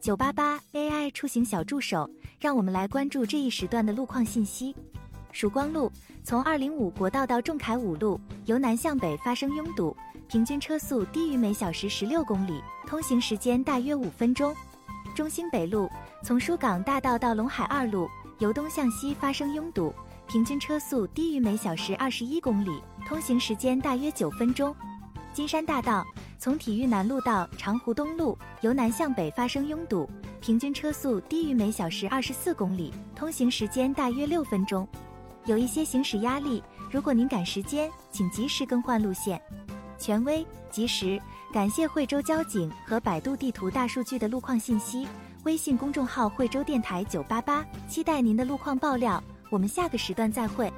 988 AI 出行小助手，让我们来关注这一时段的路况信息。曙光路从205国道到仲恺五路，由南向北发生拥堵，平均车速低于每小时16公里，通行时间大约5分钟。中兴北路从疏港大道到陇海2路，由东向西发生拥堵，平均车速低于每小时21公里，通行时间大约9分钟。金山大道从体育南路到长湖东路，由南向北发生拥堵，平均车速低于每小时24公里，通行时间大约6分钟。有一些行驶压力，如果您赶时间，请及时更换路线。权威、及时，感谢惠州交警和百度地图大数据的路况信息。微信公众号惠州电台988，期待您的路况爆料。我们下个时段再会。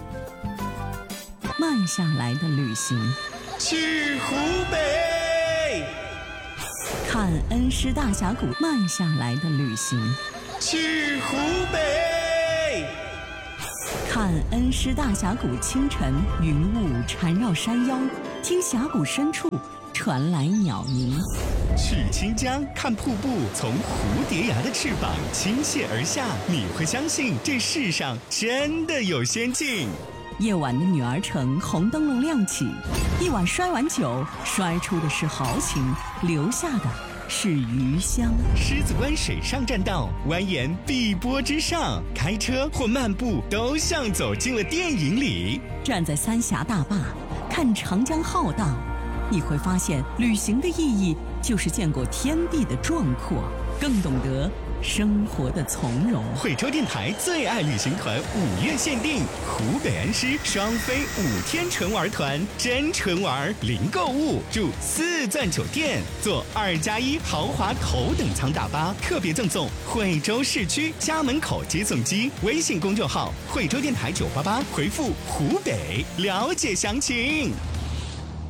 慢下来的旅行， 去湖北看恩施大峡谷。慢下来的旅行， 去湖北看恩施大峡谷。清晨，云雾缠绕山腰，听峡谷深处传来鸟鸣。 去清江看瀑布从蝴蝶崖的翅膀倾泻而下，你会相信这世上真的有仙境。 夜晚的女儿城，红灯笼亮起，一碗摔碗酒，摔出的是豪情，留下的是余香。 狮子湾水上栈道蜿蜒碧波之上，开车或漫步都像走进了电影里。 站在三峡大坝看长江浩荡，你会发现旅行的意义就是见过天地的壮阔，更懂得生活的从容。 惠州电台最爱旅行团5月限定湖北恩施双飞5天纯玩团，真纯玩，零购物，住4钻酒店，坐2+1豪华头等舱大巴，特别赠送惠州市区家门口接送机。微信公众号惠州电台988，回复湖北了解详情。